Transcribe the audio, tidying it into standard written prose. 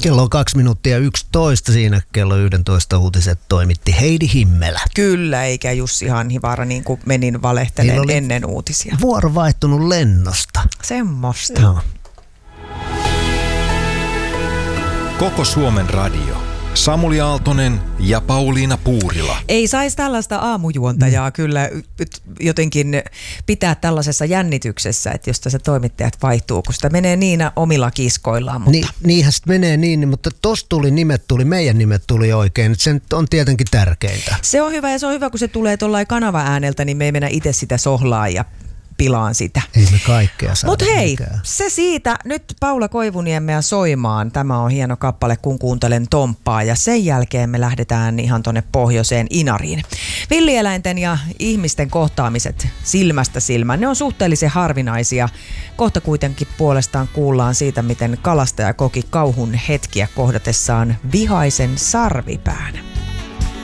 Kello on 2:11. Siinä kello 11 uutiset toimitti Heidi Himmelä. Kyllä, eikä Jussi Hanhivaara, niin kuin menin valehteleen ennen uutisia. Vuoro vaihtunut lennosta. Semmosta. Joo. Koko Suomen radio. Samuli Aaltonen ja Pauliina Puurila. Ei saisi tällaista aamujuontajaa kyllä jotenkin pitää tällaisessa jännityksessä, että josta se toimittajat vaihtuu, kun sitä menee niin omilla kiskoillaan. Mutta... Niinhän se menee niin, mutta tossa meidän nimet tuli oikein. Se nyt on tietenkin tärkeintä. Se on hyvä ja se on hyvä, kun se tulee tuollain kanava-ääneltä, niin me ei mennä itse sitä sohlaa ja pilaan sitä. Ei me kaikkea saada. Mutta hei, mikään. se siitä. Nyt Paula Koivuniemeä soimaan. Tämä on hieno kappale, kun kuuntelen Tomppaa. Ja sen jälkeen me lähdetään ihan tonne pohjoiseen Inariin. Villieläinten ja ihmisten kohtaamiset silmästä silmään, ne on suhteellisen harvinaisia. Kohta kuitenkin puolestaan kuullaan siitä, miten kalastaja koki kauhun hetkiä kohdatessaan vihaisen sarvipään.